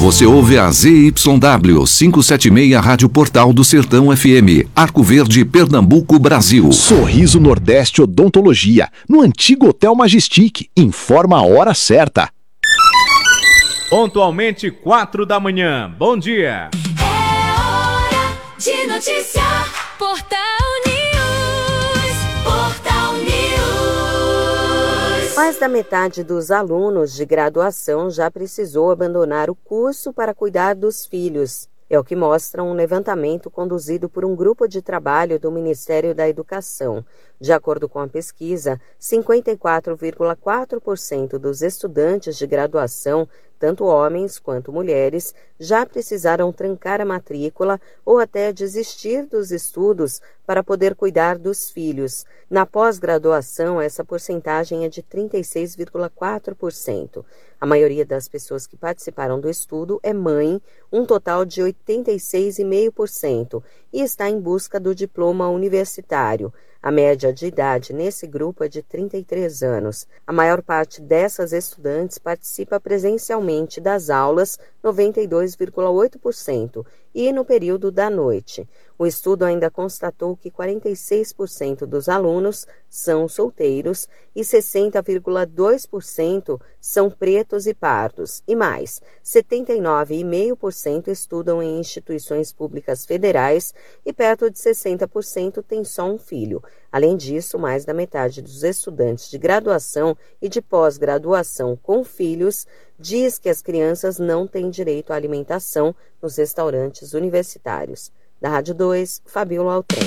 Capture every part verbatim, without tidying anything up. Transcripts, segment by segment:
Você ouve a Z Y W quinhentos e setenta e seis Rádio Portal do Sertão F M, Arco Verde, Pernambuco, Brasil. Sorriso Nordeste Odontologia, no antigo Hotel Majestic. Informa a hora certa. Pontualmente quatro da manhã. Bom dia. É hora de noticiar. Portal News. Portal News. Mais da metade dos alunos de graduação já precisou abandonar o curso para cuidar dos filhos. É o que mostra um levantamento conduzido por um grupo de trabalho do Ministério da Educação. De acordo com a pesquisa, cinquenta e quatro vírgula quatro por cento dos estudantes de graduação, tanto homens quanto mulheres, já precisaram trancar a matrícula ou até desistir dos estudos para poder cuidar dos filhos. Na pós-graduação, essa porcentagem é de trinta e seis vírgula quatro por cento. A maioria das pessoas que participaram do estudo é mãe, um total de oitenta e seis vírgula cinco por cento, e está em busca do diploma universitário. A média de idade nesse grupo é de trinta e três anos. A maior parte dessas estudantes participa presencialmente das aulas, noventa e dois vírgula oito por cento, e no período da noite. O estudo ainda constatou que quarenta e seis por cento dos alunos são solteiros e sessenta vírgula dois por cento são pretos e pardos. E mais, setenta e nove vírgula cinco por cento estudam em instituições públicas federais e perto de sessenta por cento têm só um filho. Além disso, mais da metade dos estudantes de graduação e de pós-graduação com filhos diz que as crianças não têm direito à alimentação nos restaurantes universitários. Da Rádio dois, Fabiola Altrem.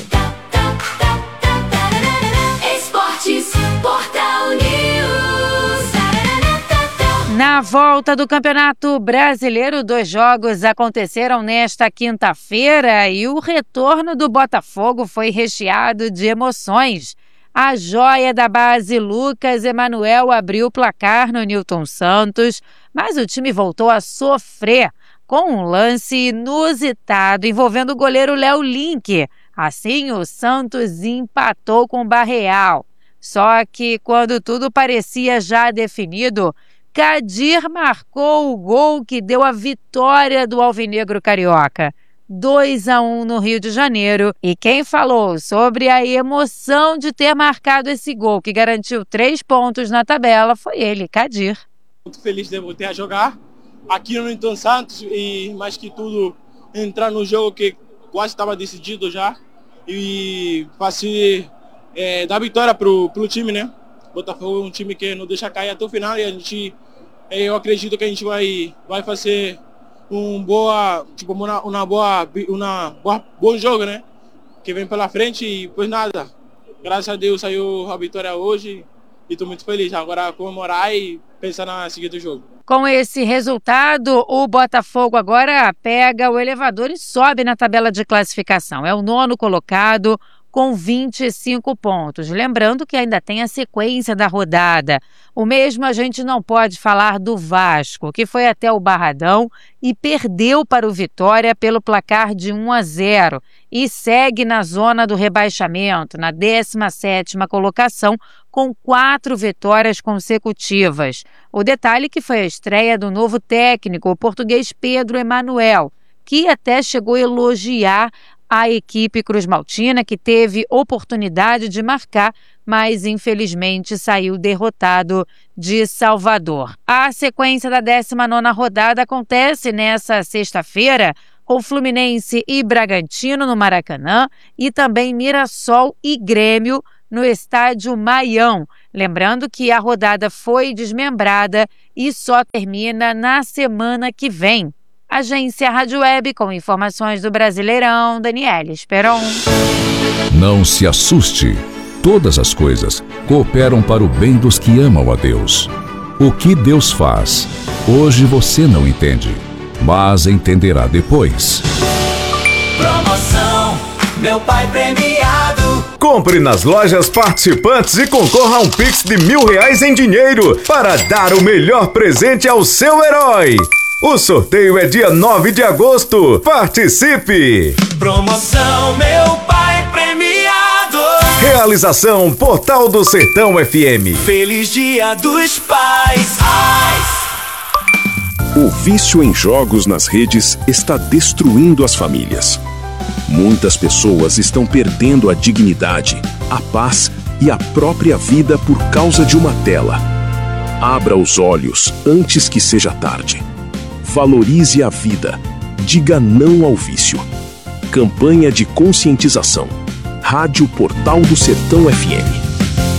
Esportes, Portal News. Na volta do Campeonato Brasileiro, dois jogos aconteceram nesta quinta-feira e o retorno do Botafogo foi recheado de emoções. A joia da base Lucas Emanuel abriu o placar no Nilton Santos, mas o time voltou a sofrer com um lance inusitado envolvendo o goleiro Léo Link. Assim, o Santos empatou com o Barreal. Só que, quando tudo parecia já definido, Kadir marcou o gol que deu a vitória do Alvinegro Carioca. dois a um no Rio de Janeiro. E quem falou sobre a emoção de ter marcado esse gol, que garantiu três pontos na tabela, foi ele, Kadir. Muito feliz de voltar a jogar aqui no Nilton Santos e, mais que tudo, entrar no jogo que quase estava decidido já e fazer, é, dar vitória pro, pro time, né? Botafogo é um time que não deixa cair até o final e a gente, é, eu acredito que a gente vai, vai fazer um boa, tipo, uma, uma boa, uma boa, bom jogo, né? Que vem pela frente e, pois nada, graças a Deus saiu a vitória hoje e estou muito feliz. Agora comemorar e pensar na seguinte do jogo. Com esse resultado, o Botafogo agora pega o elevador e sobe na tabela de classificação. É o nono colocado com vinte e cinco pontos. Lembrando que ainda tem a sequência da rodada. O mesmo a gente não pode falar do Vasco, que foi até o Barradão e perdeu para o Vitória pelo placar de um a zero e segue na zona do rebaixamento, na décima sétima colocação, com quatro vitórias consecutivas. O detalhe que foi a estreia do novo técnico, o português Pedro Emanuel, que até chegou a elogiar a equipe cruzmaltina, que teve oportunidade de marcar, mas infelizmente saiu derrotado de Salvador. A sequência da décima nona rodada acontece nessa sexta-feira, com Fluminense e Bragantino no Maracanã e também Mirassol e Grêmio no estádio Maião. Lembrando que a rodada foi desmembrada e só termina na semana que vem. Agência Rádio Web, com informações do Brasileirão, Daniela Esperon. Não se assuste. Todas as coisas cooperam para o bem dos que amam a Deus. O que Deus faz, hoje você não entende, mas entenderá depois. Promoção Meu Pai Premiado. Compre nas lojas participantes e concorra a um Pix de mil reais em dinheiro para dar o melhor presente ao seu herói. O sorteio é dia nove de agosto. Participe! Promoção Meu Pai Premiado. Realização Portal do Sertão F M. Feliz Dia dos Pais. Pais. O vício em jogos nas redes está destruindo as famílias. Muitas pessoas estão perdendo a dignidade, a paz e a própria vida por causa de uma tela. Abra os olhos antes que seja tarde. Valorize a vida. Diga não ao vício. Campanha de conscientização. Rádio Portal do Sertão F M.